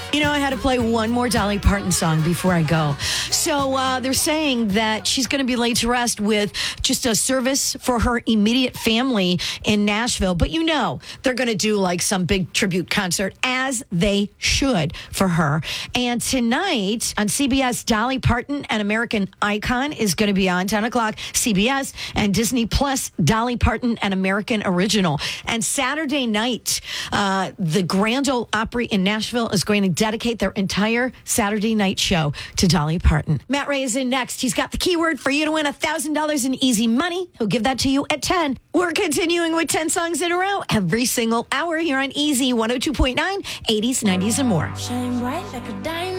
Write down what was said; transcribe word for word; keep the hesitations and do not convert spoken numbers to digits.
You know, I had to play one more Dolly Parton song before I go. So uh, they're saying that she's going to be laid to rest with just a service for her immediate family in Nashville. But you know, they're going to do like some big tribute concert, as they should, for her. And tonight on C B S, Dolly Parton, an American Icon, is going to be on ten o'clock, C B S, and Disney Plus, Dolly Parton, an American Original. And Saturday night, uh, the Grand Ole Opry in Nashville is going to dedicate their entire Saturday night show to Dolly Parton. Matt Ray is in next. He's got the keyword for you to win one thousand dollars in easy money. He'll give that to you at ten. We're continuing with ten songs in a row every single hour here on Easy one oh two point nine, eighties, nineties, and more. Shine bright like a diamond.